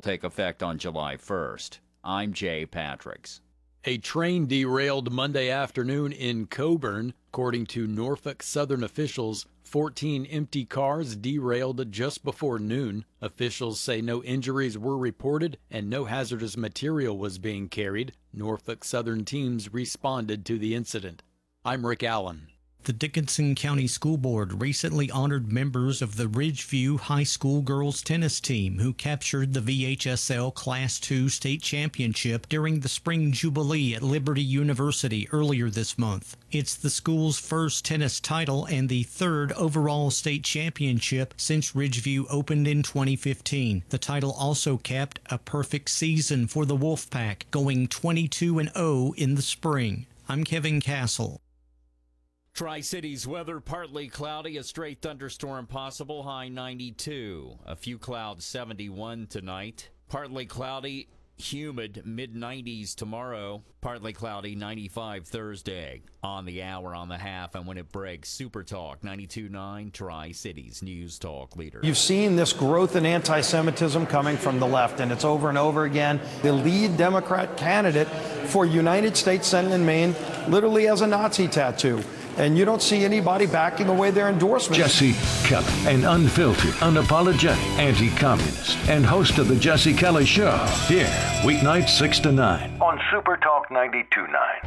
take effect on July 1st. I'm Jay Patricks. A train derailed Monday afternoon in Coburn. According to Norfolk Southern officials, 14 empty cars derailed just before noon. Officials say no injuries were reported and no hazardous material was being carried. Norfolk Southern teams responded to the incident. I'm Rick Allen. The Dickinson County School Board recently honored members of the Ridgeview High School girls tennis team who captured the VHSL Class II state championship during the spring jubilee at Liberty University earlier this month. It's the school's first tennis title and the third overall state championship since Ridgeview opened in 2015. The title also capped a perfect season for the Wolfpack, going 22-0 in the spring. I'm Kevin Castle. Tri-Cities weather, partly cloudy, a stray thunderstorm possible, high 92. A few clouds, 71 tonight. Partly cloudy, humid, mid-90s tomorrow. Partly cloudy, 95 Thursday. On the hour, on the half, and when it breaks, Super Talk 92.9, Tri-Cities News Talk leader. You've seen this growth in anti-Semitism coming from the left, and it's over and over again. The lead Democrat candidate for United States Senate in Maine literally has a Nazi tattoo. And you don't see anybody backing away their endorsement. Jesse Kelly, an unfiltered, unapologetic anti-communist and host of the Jesse Kelly Show. Here, weeknights 6 to 9 on Super Talk 92.9.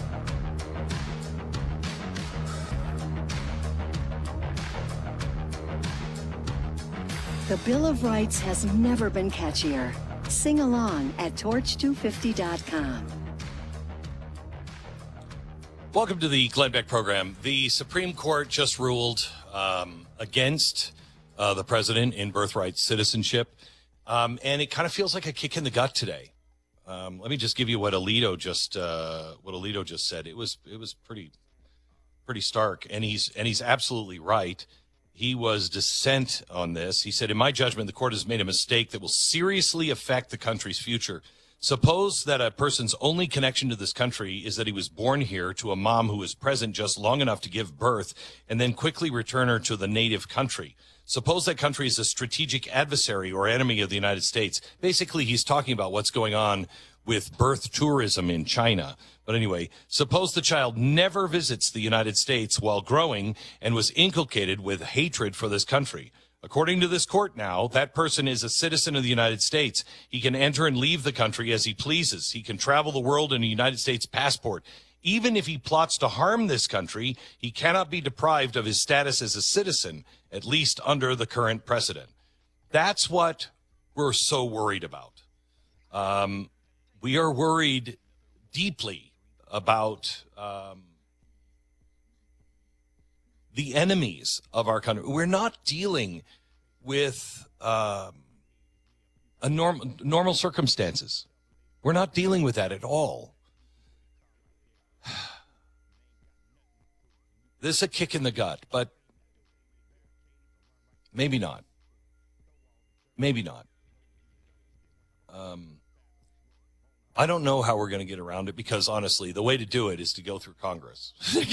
The Bill of Rights has never been catchier. Sing along at torch250.com. Welcome to the Glenn Beck program. The Supreme Court just ruled against the president in birthright citizenship, and it kind of feels like a kick in the gut today. Let me just give you what Alito just said. It was pretty stark, and he's absolutely right. He was dissent on this. He said, "In my judgment, the court has made a mistake that will seriously affect the country's future. Suppose that a person's only connection to this country is that he was born here to a mom who was present just long enough to give birth and then quickly return her to the native country. Suppose that country is a strategic adversary or enemy of the United States." Basically, he's talking about what's going on with birth tourism in China. But anyway, suppose the child never visits the United States while growing and was inculcated with hatred for this country. According to this court now, that person is a citizen of the United States. He can enter and leave the country as he pleases. He can travel the world in a United States passport. Even if he plots to harm this country, he cannot be deprived of his status as a citizen, at least under the current precedent. That's what we're so worried about. We are worried deeply about the enemies of our country. We're not dealing with normal circumstances. We're not dealing with that at all. This is a kick in the gut, but maybe not. Maybe not. I don't know how we're going to get around it because, honestly, the way to do it is to go through Congress.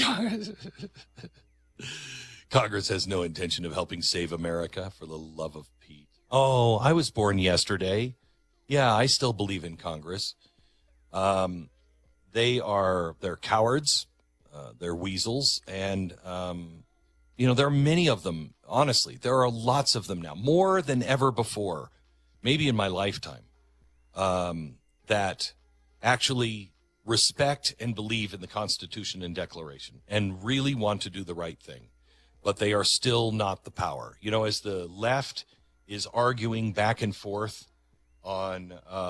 Congress has no intention of helping save America, for the love of Pete. Oh, I was born yesterday. Yeah, I still believe in Congress. They're cowards. They're weasels. And, there are many of them. Honestly, there are lots of them now, more than ever before, maybe in my lifetime, that actually respect and believe in the Constitution and Declaration and really want to do the right thing. But they are still not the power. As the left is arguing back and forth on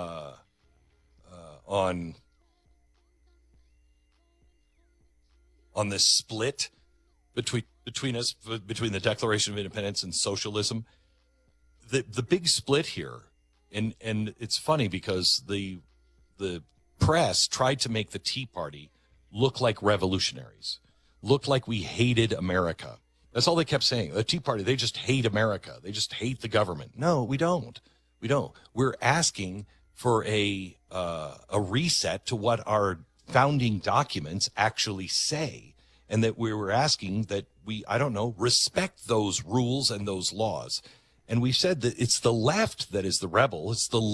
this split between us, between the Declaration of Independence and socialism, the big split here, and it's funny because the press tried to make the Tea Party look like revolutionaries, look like we hated America. That's all they kept saying. The Tea Party, they just hate America. They just hate the government. No, we don't. We don't. We're asking for a reset to what our founding documents actually say, and that we were asking that we, respect those rules and those laws. And we've said that it's the left that is the rebel. It's the